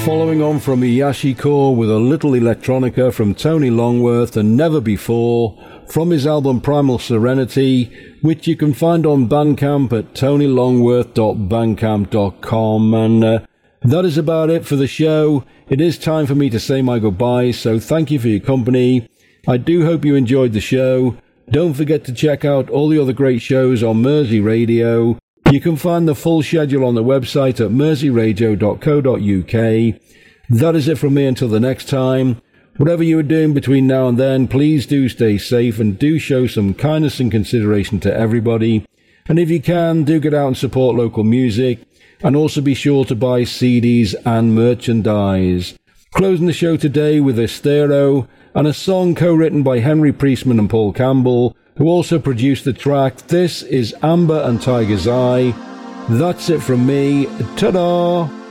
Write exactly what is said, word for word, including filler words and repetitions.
Following on from Iyashi Core with a little electronica from Tony Longworth and Never Before from his album Primal Serenity, which you can find on Bandcamp at tony longworth dot bandcamp dot com. And uh, that is about it for the show. It is time for me to say my goodbyes, so thank you for your company. I do hope you enjoyed the show. Don't forget to check out all the other great shows on Mersey Radio. You can find the full schedule on the website at mersey radio dot co dot uk. That is it from me until the next time. Whatever you are doing between now and then, please do stay safe and do show some kindness and consideration to everybody. And if you can, do get out and support local music. And also be sure to buy C Ds and merchandise. Closing the show today with Estero and a song co-written by Henry Priestman and Paul Campbell, who also produced the track. This is Amber and Tiger's Eye. That's it from me. Ta-da!